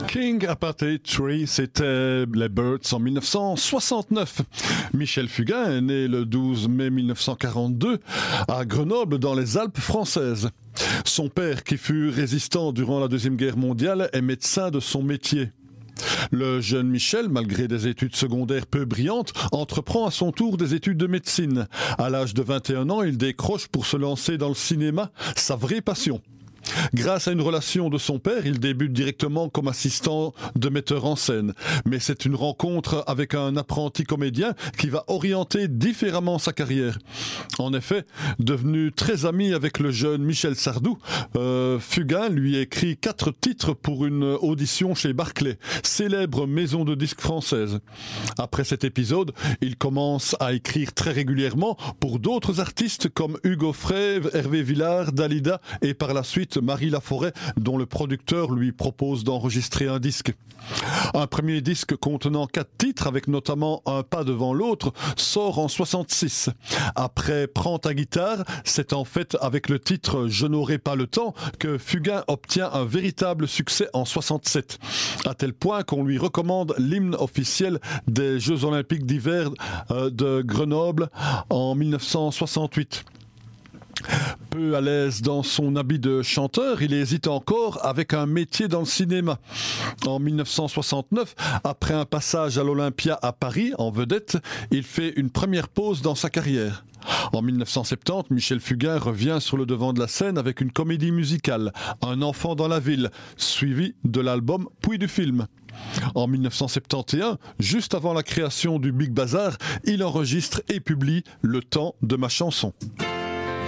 King Apartheid Tree, c'était les Birds en 1969. Michel Fugain est né le 12 mai 1942 à Grenoble dans les Alpes françaises. Son père, qui fut résistant durant la Deuxième Guerre mondiale, est médecin de son métier. Le jeune Michel, malgré des études secondaires peu brillantes, entreprend à son tour des études de médecine. À l'âge de 21 ans, il décroche pour se lancer dans le cinéma, sa vraie passion. Grâce à une relation de son père, il débute directement comme assistant de metteur en scène. Mais c'est une rencontre avec un apprenti comédien qui va orienter différemment sa carrière. En effet, devenu très ami avec le jeune Michel Sardou, Fugain lui écrit 4 titres pour une audition chez Barclay, célèbre maison de disques française. Après cet épisode, il commence à écrire très régulièrement pour d'autres artistes comme Hugo Frey, Hervé Villard, Dalida et par la suite Marie Laforêt, dont le producteur lui propose d'enregistrer un disque. Un premier disque contenant 4 titres, avec notamment Un pas devant l'autre, sort en 66. Après Prends ta guitare, c'est en fait avec le titre Je n'aurai pas le temps que Fugain obtient un véritable succès en 67, à tel point qu'on lui recommande l'hymne officiel des Jeux Olympiques d'hiver de Grenoble en 1968. Peu à l'aise dans son habit de chanteur, il hésite encore avec un métier dans le cinéma. En 1969, après un passage à l'Olympia à Paris, en vedette, il fait une première pause dans sa carrière. En 1970, Michel Fugain revient sur le devant de la scène avec une comédie musicale, Un enfant dans la ville, suivi de l'album puis du film. En 1971, juste avant la création du Big Bazar, il enregistre et publie Le temps de ma chanson.